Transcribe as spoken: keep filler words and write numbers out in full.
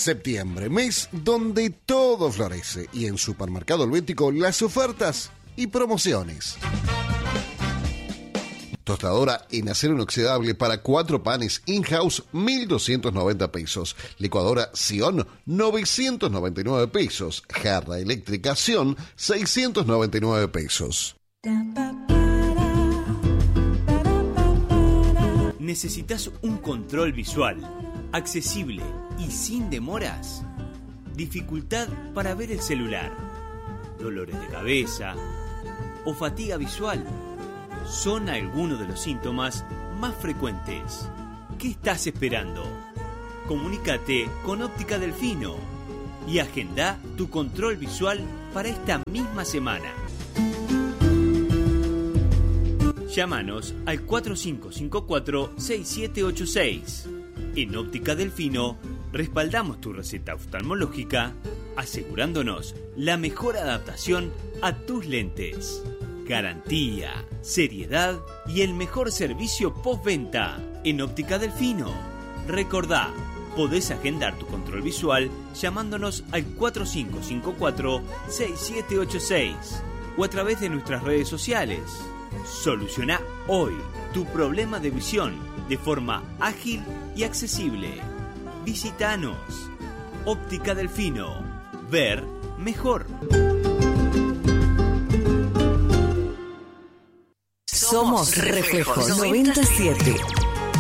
Septiembre, mes donde todo florece, y en Supermercado Helvético las ofertas y promociones. Tostadora en acero inoxidable para cuatro panes in-house, mil doscientos noventa pesos. Licuadora Sion, novecientos noventa y nueve pesos. Jarra eléctrica Sion, seiscientos noventa y nueve pesos. ¿Necesitas un control visual accesible y sin demoras? ¿Dificultad para ver el celular? ¿Dolores de cabeza? ¿O fatiga visual? Son algunos de los síntomas más frecuentes. ¿Qué estás esperando? Comunícate con Óptica Delfino y agenda tu control visual para esta misma semana. Llámanos al cuatro cinco cinco cuatro, seis siete ocho seis. En Óptica Delfino respaldamos tu receta oftalmológica, asegurándonos la mejor adaptación a tus lentes. Garantía, seriedad y el mejor servicio postventa en Óptica Delfino. Recordá, podés agendar tu control visual llamándonos al cuatro cinco cinco cuatro, seis siete ocho seis o a través de nuestras redes sociales. Soluciona hoy tu problema de visión de forma ágil y accesible. Visítanos. Óptica Delfino. Ver mejor. Somos Reflejo noventa y siete.